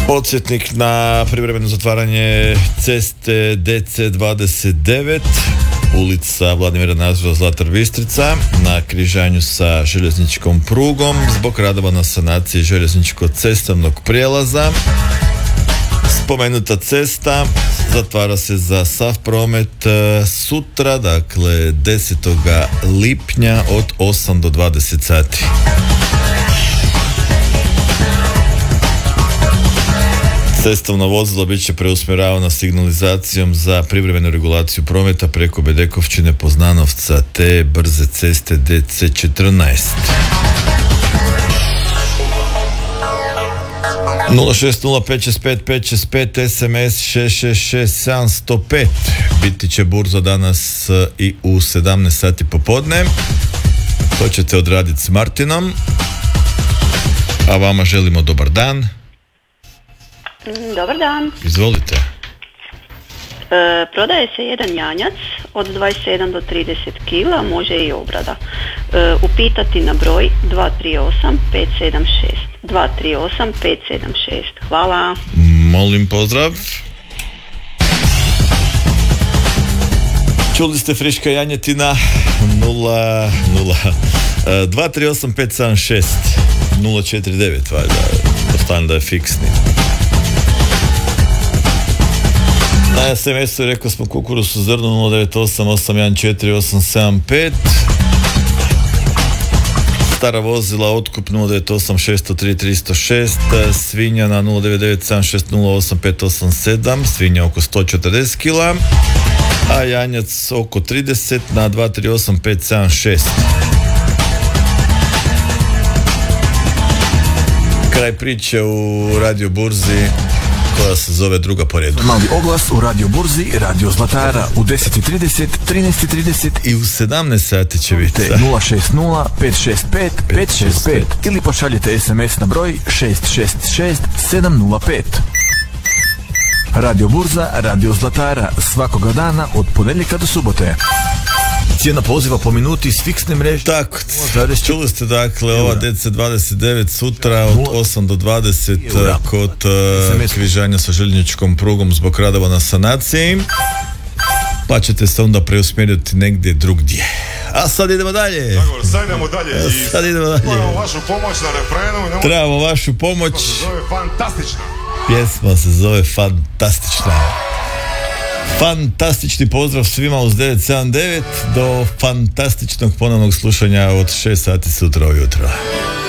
Podsjetnik na privremeno zatvaranje ceste DC29, ulica Vladimira Nazora, Zlatar Bistrica, na križanju sa željezničkom prugom zbog radova na sanaciji željezničko-cestovnog prijelaza. Spomenuta cesta zatvara se za sav promet sutra, dakle 10. lipnja od 8 do 20 sati. Cestovno vozilo bit će preusmjeravano signalizacijom za privremenu regulaciju prometa preko Bedekovčine, Poznanovca te brze ceste DC14. 060565565 SMS 666705. Biti će burza danas i u 17 sati popodne. To ćete odraditi s Martinom. A vama želimo dobar dan. Dobar dan. Izvolite. Prodaje se jedan janjac od 27 do 30 kila, može i obrada. Upitati na broj 238 576. 238 576. Hvala. Molim, pozdrav. Čuli ste friška janjetina 238 576 049, valjda. Postavljam da je fiksni. Na SMS-u rekao smo kukuruz u zrnu 098814875. Stara vozila otkup 098603306, svinja na 09976088587, svinja oko 140 kg, a janjac oko 30 na 238576. Kraj priče u Radio Burzi koja se zove druga po redu. Mali oglas u Radio Burzi, Radio Zlatara u 10.30, 13.30 i u 17 sati će biti. 060 565 565 ili pošaljite SMS na broj 666 705. Radio Burza, Radio Zlatara, svakoga dana od ponedjeljka do subote. Cijena poziva po minuti s fiksne mreže. Tako, čuli ste dakle ova DC29 sutra od 8 do 20 kod križanja sa željezničkom prugom zbog radova na sanaciji, pa ćete se onda preusmjeriti negdje drugdje. A sad idemo dalje. Tako, sad idemo dalje. Trebamo vašu pomoć na refrenu. Trebamo vašu pomoć. Se zove Fantastična. Pjesma se zove Fantastična. Fantastični pozdrav svima uz 979 do fantastičnog ponovnog slušanja od 6 sati sutra ujutro.